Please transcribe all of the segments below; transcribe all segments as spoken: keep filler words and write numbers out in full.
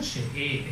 voce e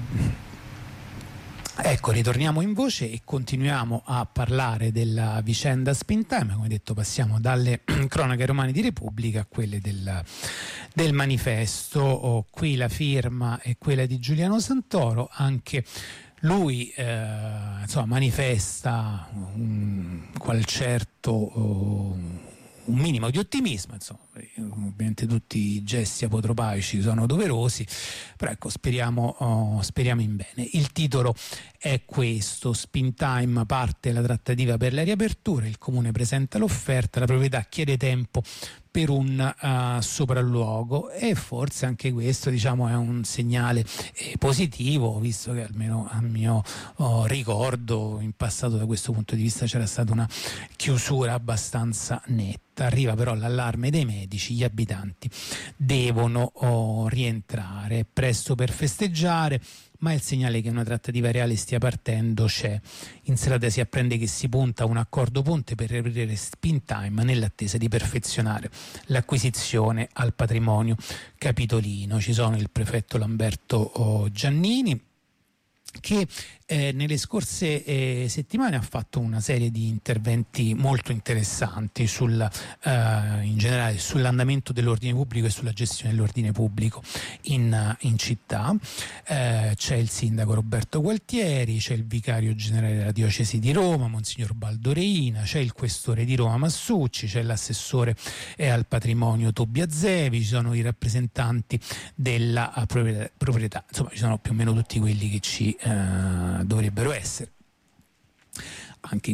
ecco, ritorniamo in voce e continuiamo a parlare della vicenda Spintime. Come detto, passiamo dalle cronache romane di Repubblica a quelle del, del manifesto. Oh, qui la firma è quella di Giuliano Santoro, anche lui eh, insomma, manifesta un qual certo oh, un minimo di ottimismo, insomma, ovviamente tutti i gesti apotropaici sono doverosi, però ecco, speriamo, oh, speriamo in bene. Il titolo è questo: Spintime, parte la trattativa per la riapertura, il comune presenta l'offerta, la proprietà chiede tempo per un uh, sopralluogo, e forse anche questo, diciamo, è un segnale eh, positivo, visto che almeno a mio oh, ricordo in passato da questo punto di vista c'era stata una chiusura abbastanza netta. Arriva però l'allarme dei medici, gli abitanti devono oh, rientrare, è presto per festeggiare, ma il segnale che una trattativa reale stia partendo c'è. In serata si apprende che si punta a un accordo ponte per riaprire Spintime nell'attesa di perfezionare l'acquisizione al patrimonio capitolino. Ci sono il prefetto Lamberto Giannini, che eh, nelle scorse eh, settimane ha fatto una serie di interventi molto interessanti sul, eh, in generale sull'andamento dell'ordine pubblico e sulla gestione dell'ordine pubblico in, in città. Eh, c'è il sindaco Roberto Gualtieri, c'è il vicario generale della diocesi di Roma, Monsignor Baldoreina, c'è il questore di Roma Massucci, c'è l'assessore eh, al patrimonio Tobia Zevi, ci sono i rappresentanti della uh, proprietà, proprietà, insomma ci sono più o meno tutti quelli che ci Uh, dovrebbero essere. Anche